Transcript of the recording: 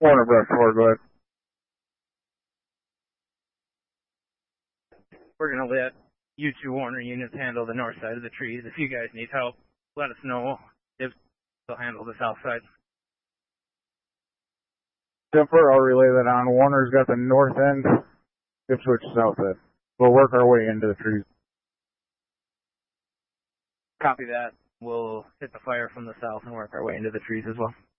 Warner Brush 4, go ahead. We're going to let you two Warner units handle the north side of the trees. If you guys need help, let us know. They'll handle the south side. Temper, I'll relay that on. Warner's got the north end, Ipswich south end. We'll work our way into the trees. Copy that. We'll hit the fire from the south and work our way into the trees as well.